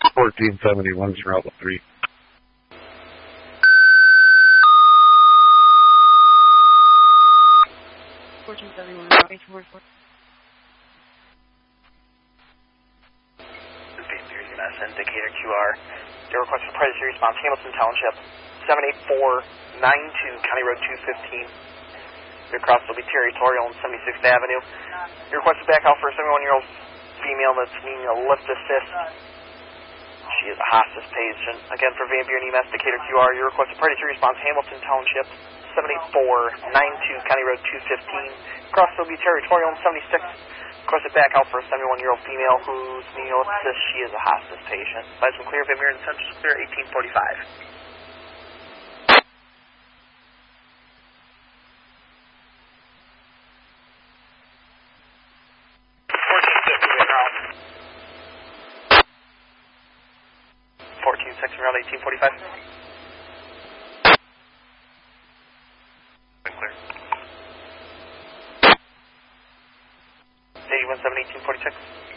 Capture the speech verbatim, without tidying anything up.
fourteen seventy-one for Alpha three. fourteen seventy-one, right towards four. Indicator Q R. Your request for priority response, Hamilton Township, seven eight four nine two, County Road two fifteen. Your cross will be territorial on seventy-sixth Avenue. Your request is back out for a seventy-one-year-old female that's needing a lift assist. She is a hospice patient. Again, for Van Buren E M S, Decatur Q R, your request for priority response, Hamilton Township, seven eight four nine two, County Road two fifteen. Cross will be territorial on seventy-sixth. Requested back out for a seventy-one-year-old female who's needing a lift assist. She is a hospice patient. Lights from clear, Van Buren Central clear, eighteen forty-five. fourteen fifty, route. fourteen section route, eighteen forty-five. Clear. eighty-one seven, eighteen forty-six.